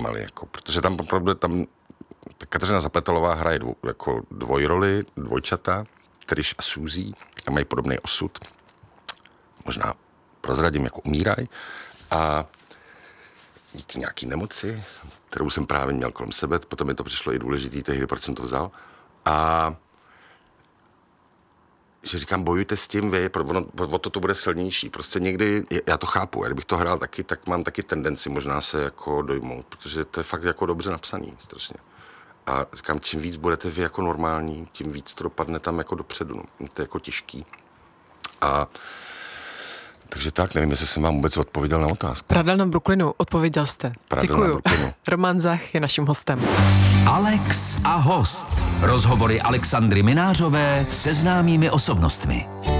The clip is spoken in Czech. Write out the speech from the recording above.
zajímaly, jako, protože tam opravdu Kateřina Zapletalová hraje jako dvojroli, dvojčata, Trish a Suzy, a mají podobný osud. Možná prozradím, jako umírají. A díky nějaký nemoci, kterou jsem právě měl kolem sebe, potom mi to přišlo i důležitý tehdy, proč jsem to vzal. A že říkám, bojujte s tím vy, o to bude silnější. Prostě někdy, já to chápu, kdybych to hrál taky, tak mám taky tendenci možná se jako dojmout, protože to je fakt jako dobře napsaný, strašně. A říkám, čím víc budete vy jako normální, tím víc to dopadne tam jako dopředu, no. To je jako těžký. A takže tak, nevím, jestli jsem vám vůbec odpověděl na otázku. Pradel na Brooklynu, odpověděl jste. Děkuju. Roman Zach je naším hostem. Alex a host. Rozhovory Alexandry Minářové se známými osobnostmi.